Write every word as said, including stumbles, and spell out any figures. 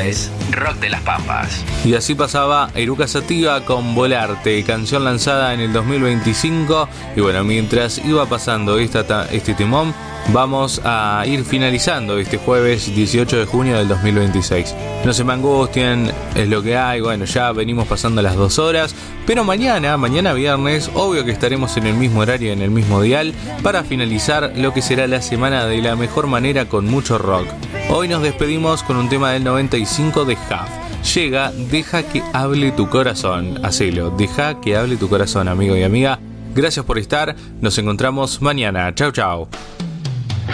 es Rock de las Pampas. Y así pasaba Eruca Sativa con Volarte, canción lanzada en el dos mil veinticinco. Y bueno, mientras iba pasando esta, este temón, vamos a ir finalizando este jueves dieciocho de junio del dos mil veintiséis. No se me angustien, es lo que hay. Bueno, ya venimos pasando las dos horas, pero mañana, mañana viernes, obvio que estaremos en el mismo horario, en el mismo dial, para finalizar lo que será la semana de la mejor manera con mucho rock. Hoy nos despedimos con un tema del noventa y cinco de Huff. Llega Deja que hable tu corazón. Hacelo, deja que hable tu corazón, amigo y amiga. Gracias por estar, nos encontramos mañana. Chau, chau.